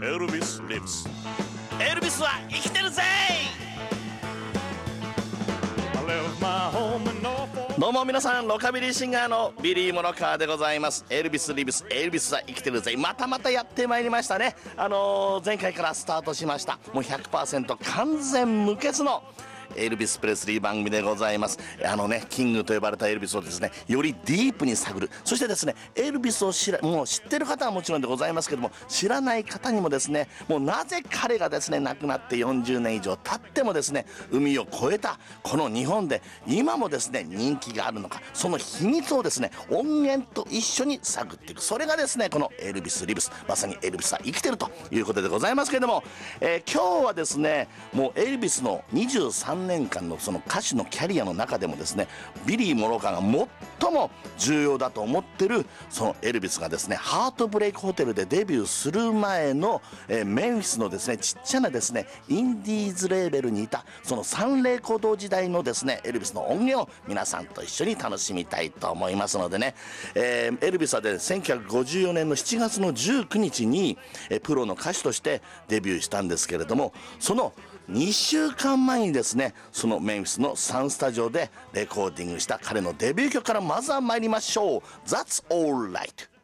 エルビス・リブス。 エルビスは生きてるぜ。どうも皆さん、ロカビリーシンガーのビリー・モロカーでございます。エルビス・リブス、エルビスは生きてるぜ。またやってまいりましたね。前回からスタートしました、もう 100% 完全無欠のエルビス・プレスリー番組でございます。キングと呼ばれたエルビスをですね、よりディープに探る。そしてですね、エルビスをもう知ってる方はもちろんでございますけども、知らない方にもですね、もうなぜ彼がですね、亡くなって40年以上経ってもですね、海を越えたこの日本で今もですね、人気があるのか、その秘密をですね、音源と一緒に探っていく。それがですね、このエルビス・リブス、まさにエルビスは生きてるということでございますけれども、今日はですね、もうエルビスの23年間のその歌手のキャリアの中でもですね、ビリー・モロカーが最も重要だと思ってるそのエルビスがですね、ハートブレイクホテルでデビューする前の、メンフィスのですね、ちっちゃなですね、インディーズレーベルにいたそのサンレイコード時代のですね、エルビスの音源を皆さんと一緒に楽しみたいと思いますのでね、エルビスはで1954年の7月の19日にプロの歌手としてデビューしたんですけれども、その2週間前にですね、そのメンフィスのサンスタジオでレコーディングした彼のデビュー曲からまずは参りましょう。 That's Alright。